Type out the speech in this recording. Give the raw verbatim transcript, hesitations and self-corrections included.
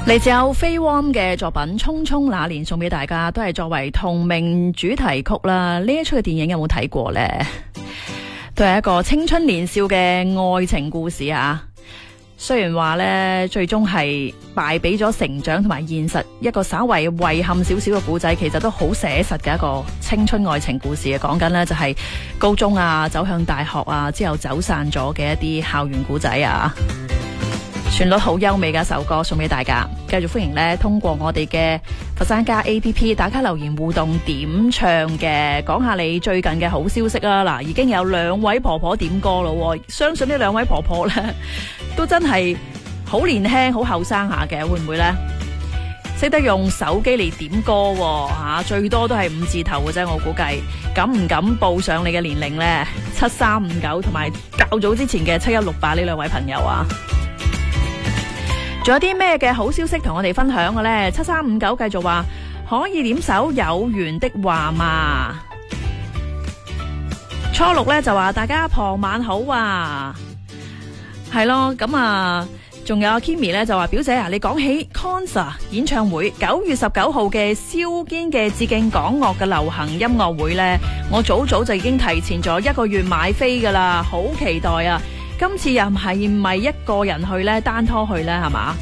嚟自有飛 warm 嘅作品《匆匆那年》送俾大家，都係作為同名主題曲啦。呢一出嘅電影有冇睇過呢？都係一個青春年少嘅愛情故事啊。雖然話呢，最終係敗俾咗成長同埋現實，一個稍為遺憾少少嘅故仔，其實都好寫實嘅一個青春愛情故事啊。講緊呢，就係高中啊，走向大學啊，之後走散咗嘅一啲校園故仔啊。旋律好優美嘅一首歌送俾大家，繼續歡迎咧通過我哋嘅佛山家 A P P 打卡留言互動點唱嘅，講下你最近嘅好消息啦。嗱，已經有兩位婆婆點歌咯，相信呢兩位婆婆咧都真係好年輕好後生下嘅，會唔會咧識得用手機嚟點歌吓、啊？最多都係五字頭嘅啫，我估計敢唔敢報上你嘅年齡呢？七三五九同埋較早之前嘅七一六八呢兩位朋友啊！仲有啲咩嘅好消息同我哋分享嘅呢？七三五九繼續話可以點首有緣的話嘛。初六呢就話大家傍晚好啊，係咯，咁啊，仲有 Kimi 呢就話表姐啊，你講起 concert 演唱會九月十九號嘅蕭堅嘅致敬港樂嘅流行音樂會呢，我早早就已經提前咗一個月買飛噶啦，好期待啊！今次又係唔係一個人去呢？單拖去呢？係嘛？